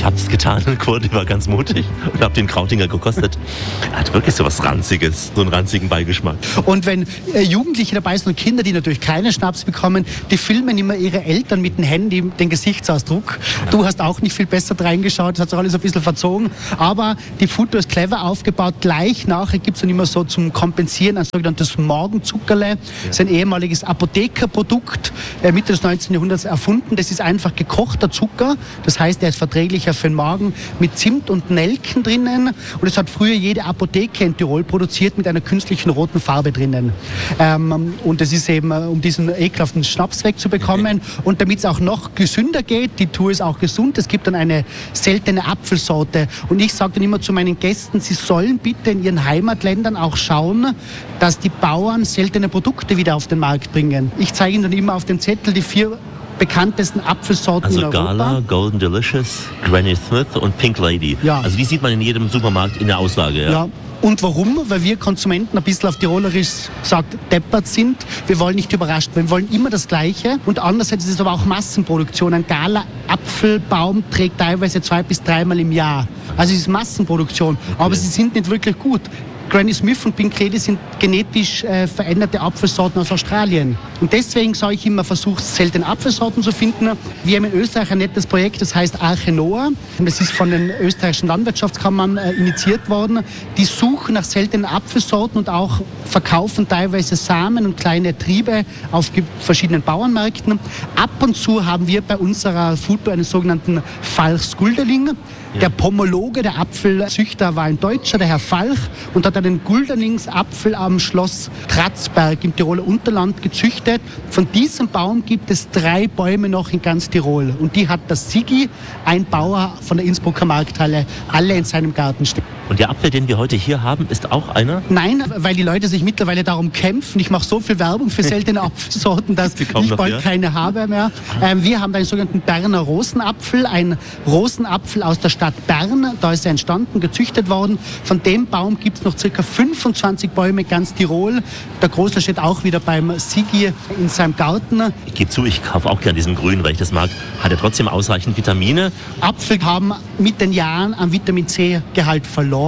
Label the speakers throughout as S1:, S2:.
S1: habe es getan, Kurt, war ganz mutig und habe den Krautinger gekostet. Er hat wirklich so was Ranziges, so einen ranzigen Beigeschmack.
S2: Und wenn Jugendliche dabei sind und Kinder, die natürlich keinen Schnaps bekommen, die filmen immer ihre Eltern mit dem Handy den Gesichtsausdruck. Du hast auch nicht viel besser reingeschaut, das hat sich alles ein bisschen verzogen. Aber die Futur ist clever aufgebaut. Gleich nachher gibt es dann immer so zum Kompensieren ein sogenanntes Morgenzuckerle. Das ist ein ehemaliges Apothekerprodukt, Mitte des 19. Jahrhunderts erfunden. Das ist einfach gekochter Zucker. Das heißt, er ist verträglicher für den Magen mit Zimt und Nelken drinnen. Und es hat früher jede Apotheke in Tirol produziert mit einer künstlichen roten Farbe drinnen. Und das ist eben, um diesen ekelhaften Schnaps wegzubekommen. Und damit es auch noch gesünder geht, die Tour ist auch gesund, es gibt dann eine seltene Apfelsorte. Und ich sage dann immer zu meinen Gästen, sie sollen bitte in ihren Heimatländern auch schauen, dass die Bauern seltene Produkte wieder auf den Markt bringen. Ich zeige ihnen dann immer auf dem Zettel die 4 bekanntesten Apfelsorten in Europa.
S1: Also Gala, Golden Delicious, Granny Smith und Pink Lady.
S2: Ja.
S1: Also die sieht man in jedem Supermarkt in der Auslage.
S2: Ja. Und warum? Weil wir Konsumenten ein bisschen auf Tirolerisch sagt, deppert sind. Wir wollen nicht überrascht werden. Wir wollen immer das Gleiche. Und andererseits ist es aber auch Massenproduktion. Ein Gala-Apfelbaum trägt teilweise 2 bis 3 Mal im Jahr. Also es ist Massenproduktion. Okay. Aber sie sind nicht wirklich gut. Granny Smith und Pink Lady sind genetisch veränderte Apfelsorten aus Australien. Und deswegen sage ich immer, versuche seltene Apfelsorten zu finden. Wir haben in Österreich ein nettes Projekt, das heißt Arche Noah. Das ist von den österreichischen Landwirtschaftskammern initiiert worden. Die suchen nach seltenen Apfelsorten und auch verkaufen teilweise Samen und kleine Triebe auf verschiedenen Bauernmärkten. Ab und zu haben wir bei unserer Foodtour einen sogenannten Falchs-Gulderling. Der Pomologe, der Apfelsüchter, war ein Deutscher, der Herr Falch, und hat einen Gulderlingsapfel am Schloss Tratzberg im Tiroler Unterland gezüchtet. Von diesem Baum gibt es 3 Bäume noch in ganz Tirol. Und die hat das Sigi, ein Bauer von der Innsbrucker Markthalle, alle in seinem Garten stehen.
S1: Und der Apfel, den wir heute hier haben, ist auch einer?
S2: Nein, weil die Leute sich mittlerweile darum kämpfen. Ich mache so viel Werbung für seltene Apfelsorten, dass ich bald keine habe mehr. Wir haben einen sogenannten Berner Rosenapfel, ein Rosenapfel aus der Stadt Bern. Da ist er entstanden, gezüchtet worden. Von dem Baum gibt es noch ca. 25 Bäume in ganz Tirol. Der Großer steht auch wieder beim Sigi in seinem Garten.
S1: Ich gebe zu, ich kaufe auch gerne diesen grünen, weil ich das mag. Hat er trotzdem ausreichend Vitamine?
S2: Apfel haben mit den Jahren an Vitamin C-Gehalt verloren.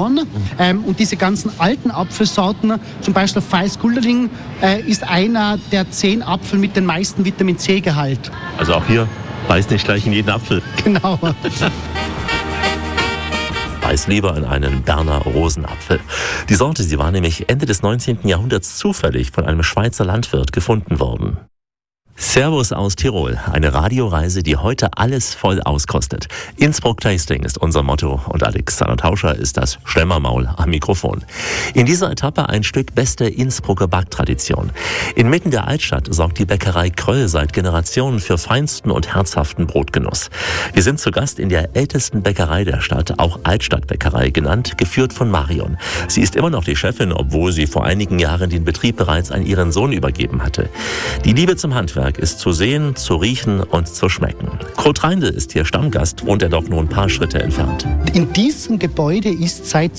S2: Und diese ganzen alten Apfelsorten, zum Beispiel Falchs-Gulderling, ist einer der 10 Apfel mit dem meisten Vitamin C-Gehalt.
S1: Also auch hier, beiß nicht gleich in jeden Apfel.
S2: Genau.
S1: Beiß lieber in einen Berner Rosenapfel. Die Sorte, sie war nämlich Ende des 19. Jahrhunderts zufällig von einem Schweizer Landwirt gefunden worden. Servus aus Tirol, eine Radioreise, die heute alles voll auskostet. Innsbruck Tasting ist unser Motto und Alexander Tauscher ist das Schlemmermaul am Mikrofon. In dieser Etappe ein Stück beste Innsbrucker Backtradition. Inmitten der Altstadt sorgt die Bäckerei Kröll seit Generationen für feinsten und herzhaften Brotgenuss. Wir sind zu Gast in der ältesten Bäckerei der Stadt, auch Altstadtbäckerei genannt, geführt von Marion. Sie ist immer noch die Chefin, obwohl sie vor einigen Jahren den Betrieb bereits an ihren Sohn übergeben hatte. Die Liebe zum Handwerk ist zu sehen, zu riechen und zu schmecken. Kurt Reindl ist hier Stammgast, wohnt er doch nur ein paar Schritte entfernt.
S2: In diesem Gebäude ist seit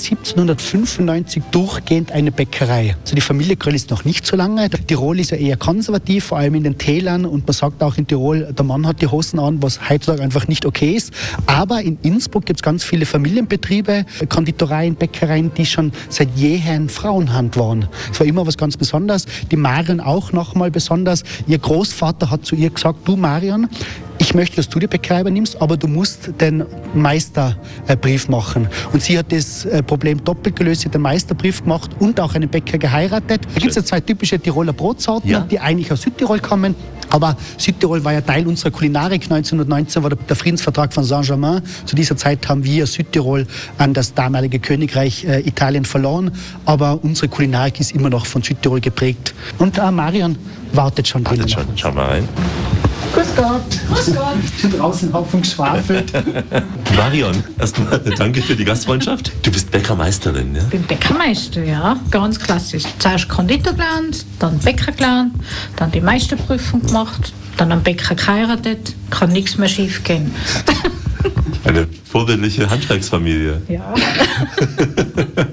S2: 1795 durchgehend eine Bäckerei. Also die Familie Kröll ist noch nicht so lange. Tirol ist ja eher konservativ, vor allem in den Tälern. Und man sagt auch in Tirol, der Mann hat die Hosen an, was heutzutage einfach nicht okay ist. Aber in Innsbruck gibt es ganz viele Familienbetriebe, Konditoreien, Bäckereien, die schon seit jeher in Frauenhand waren. Es war immer was ganz Besonderes. Die Marion auch nochmal besonders. Ihr Großvater hat zu ihr gesagt, du Marion, ich möchte, dass du die Bäckerei übernimmst, aber du musst den Meisterbrief machen. Und sie hat das Problem doppelt gelöst, sie hat den Meisterbrief gemacht und auch einen Bäcker geheiratet. Da gibt es ja 2 typische Tiroler Brotsorten, die eigentlich aus Südtirol kommen. Aber Südtirol war ja Teil unserer Kulinarik. 1919 war der Friedensvertrag von Saint-Germain. Zu dieser Zeit haben wir Südtirol an das damalige Königreich Italien verloren. Aber unsere Kulinarik ist immer noch von Südtirol geprägt. Und Marion wartet schon.
S1: Schau mal rein.
S2: Grüß Gott. Grüß Gott. Ich bin draußen Haufen geschwafelt.
S1: Marion, erstmal danke für die Gastfreundschaft. Du bist Bäckermeisterin, ja?
S3: Ich bin Bäckermeister, ja. Ganz klassisch. Zuerst Konditor gelernt, dann Bäcker gelernt, dann die Meisterprüfung gemacht, dann am Bäcker geheiratet. Kann nichts mehr schief gehen.
S1: Eine vorbildliche Handwerksfamilie.
S3: Ja.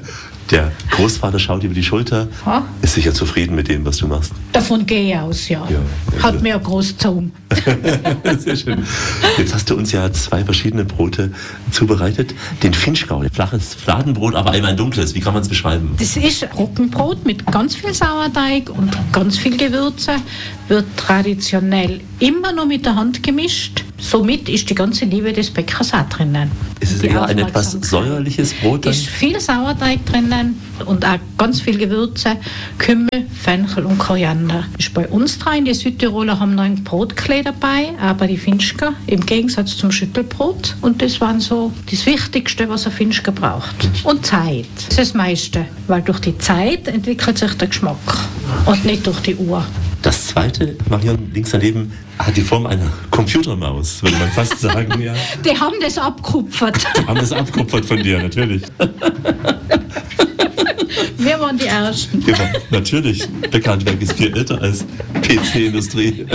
S1: Der Großvater schaut über die Schulter, ist sicher zufrieden mit dem, was du machst.
S3: Davon gehe ich aus, ja. Hat mir eine große Zunge.
S1: Sehr schön. Jetzt hast du uns ja 2 verschiedene Brote zubereitet. Den Finchgau, flaches Fladenbrot, aber einmal ein dunkles. Wie kann man es beschreiben?
S3: Das ist Roggenbrot mit ganz viel Sauerteig und ganz viel Gewürze. Wird traditionell immer noch mit der Hand gemischt. Somit ist die ganze Liebe des Bäckers auch drinnen.
S1: Ist es eher ein etwas säuerliches Brot? Dann?
S3: Ist viel Sauerteig drinnen und auch ganz viel Gewürze, Kümmel, Fenchel und Koriander. Ist bei uns dran. Die Südtiroler haben noch ein Brotklee dabei, aber die Finchgau im Gegensatz zum Schüttelbrot. Und das waren so das Wichtigste, was ein Finchgau braucht. Und Zeit. Das ist das meiste, weil durch die Zeit entwickelt sich der Geschmack und nicht durch die Uhr.
S1: Das zweite, Marion, links daneben, hat die Form einer Computermaus, würde man fast sagen. Ja.
S3: Die haben das abgekupfert.
S1: Die haben das abgekupfert von dir, natürlich.
S3: Wir waren die Ersten.
S1: Ja, natürlich. Bäckerhandwerk ist viel älter als PC-Industrie.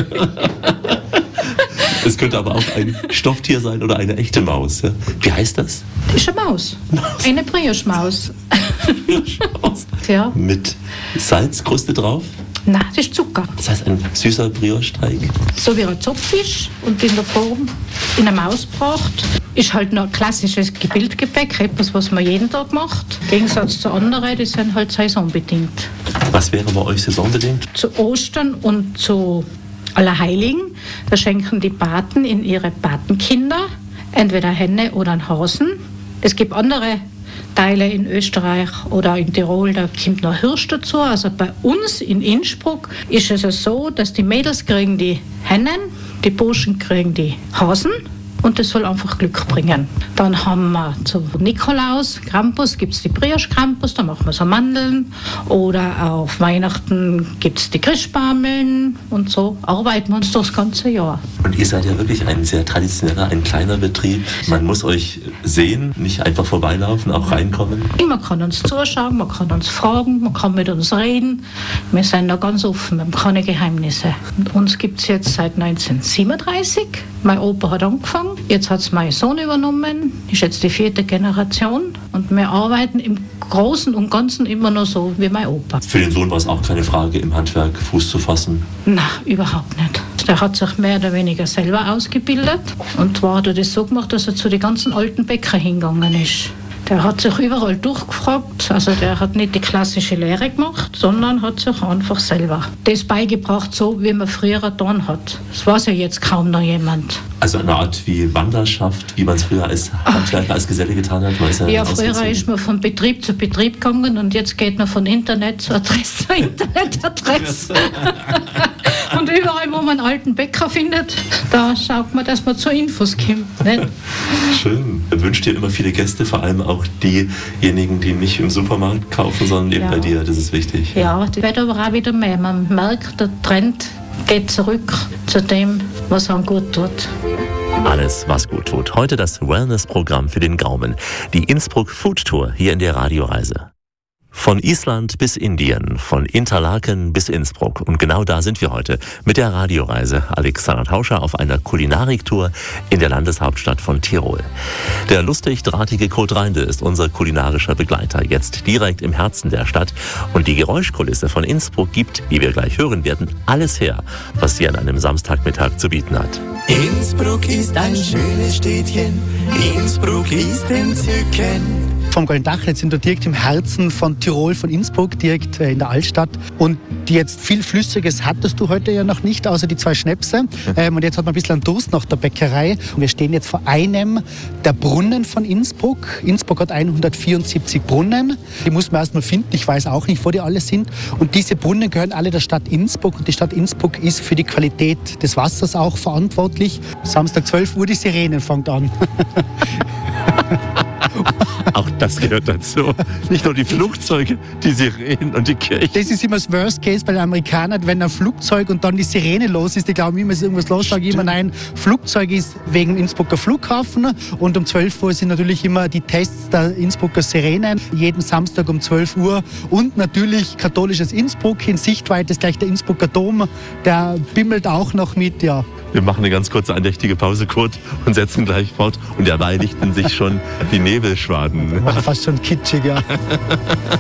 S1: Es könnte aber auch ein Stofftier sein oder eine echte Maus. Ja. Wie heißt das?
S3: Das ist eine Maus. Eine Brioche-Maus.
S1: Brioche-Maus.
S3: Ja.
S1: Mit Salzkruste drauf?
S3: Nein, das ist Zucker.
S1: Das heißt ein süßer Brioche-Teig?
S3: So wie ein Zopffisch und in der Form in eine Maus gebracht. Ist halt noch klassisches Gebildgebäck, etwas, was man jeden Tag macht. Im Gegensatz zu anderen, die sind halt saisonbedingt.
S1: Was wäre bei euch saisonbedingt?
S3: Zu Ostern und zu Allerheiligen, da schenken die Paten in ihre Patenkinder entweder Henne oder einen Hasen. Es gibt andere Teile in Österreich oder in Tirol, da kommt noch Hirsch dazu. Also bei uns in Innsbruck ist es so, dass die Mädels kriegen die Hennen, die Burschen kriegen die Hasen. Und das soll einfach Glück bringen. Dann haben wir zu Nikolaus, Krampus, gibt es die Brioche-Krampus, da machen wir so Mandeln. Oder auf Weihnachten gibt es die Christbaumeln. Und so arbeiten wir uns das ganze Jahr.
S1: Und ihr seid ja wirklich ein sehr traditioneller, ein kleiner Betrieb. Man muss euch sehen, nicht einfach vorbeilaufen, auch reinkommen.
S3: Man kann uns zuschauen, man kann uns fragen, man kann mit uns reden. Wir sind da ganz offen, wir haben keine Geheimnisse. Und uns gibt es jetzt seit 1937. Mein Opa hat angefangen. Jetzt hat es mein Sohn übernommen, ist jetzt die 4. Generation und wir arbeiten im Großen und Ganzen immer noch so wie mein Opa.
S1: Für den Sohn war es auch keine Frage, im Handwerk Fuß zu fassen?
S3: Nein, überhaupt nicht. Der hat sich mehr oder weniger selber ausgebildet und zwar hat er das so gemacht, dass er zu den ganzen alten Bäckern hingegangen ist. Der hat sich überall durchgefragt, also der hat nicht die klassische Lehre gemacht, sondern hat sich einfach selber das beigebracht, so wie man früher getan hat. Das weiß ja jetzt kaum noch jemand.
S1: Also eine Art wie Wanderschaft, wie man es früher als Handwerker, als Geselle getan hat?
S3: Ja, früher ist man von Betrieb zu Betrieb gegangen und jetzt geht man von Internet zu Adresse zu Internetadresse. Und überall, wo man einen alten Bäcker findet, da schaut man, dass man zu Infos kommt. Nicht?
S1: Schön. Er wünscht dir immer viele Gäste, vor allem auch diejenigen, die nicht im Supermarkt kaufen, sondern eben bei dir. Das ist wichtig.
S3: Ja, das wird aber auch wieder mehr. Man merkt, der Trend geht zurück zu dem, was einem gut tut.
S1: Alles, was gut tut. Heute das Wellness-Programm für den Gaumen. Die Innsbruck Food Tour hier in der Radioreise. Von Island bis Indien, von Interlaken bis Innsbruck. Und genau da sind wir heute mit der Radioreise. Alexander Tauscher auf einer Kulinariktour in der Landeshauptstadt von Tirol. Der lustig-drahtige Kurt Reinde ist unser kulinarischer Begleiter, jetzt direkt im Herzen der Stadt. Und die Geräuschkulisse von Innsbruck gibt, wie wir gleich hören werden, alles her, was sie an einem Samstagmittag zu bieten hat.
S4: Innsbruck ist ein schönes Städtchen, Innsbruck ist entzückend.
S2: Vom Goldendachl sind wir direkt im Herzen von Tirol, von Innsbruck, direkt in der Altstadt. Und jetzt viel Flüssiges hattest du heute ja noch nicht, außer die 2 Schnäpse. Und jetzt hat man ein bisschen Durst nach der Bäckerei. Und wir stehen jetzt vor einem der Brunnen von Innsbruck. Innsbruck hat 174 Brunnen. Die muss man erst mal finden. Ich weiß auch nicht, wo die alle sind. Und diese Brunnen gehören alle der Stadt Innsbruck. Und die Stadt Innsbruck ist für die Qualität des Wassers auch verantwortlich. Samstag 12 Uhr, die Sirenen fängt an.
S1: Auch das gehört dazu. Nicht nur die Flugzeuge, die Sirenen und die Kirche.
S2: Das ist immer das Worst Case bei den Amerikanern, wenn ein Flugzeug und dann die Sirene los ist. Die glauben immer, es ist irgendwas los. Sage ich immer, nein, Flugzeug ist wegen Innsbrucker Flughafen. Und um 12 Uhr sind natürlich immer die Tests der Innsbrucker Sirenen. Jeden Samstag um 12 Uhr. Und natürlich katholisches Innsbruck. In Sichtweite ist gleich der Innsbrucker Dom. Der bimmelt auch noch mit, ja.
S1: Wir machen eine ganz kurze andächtige Pause, Kurt, und setzen gleich fort. Und dabei lichten sich schon die Nebelschwaden.
S2: Fast schon kitschig, ja.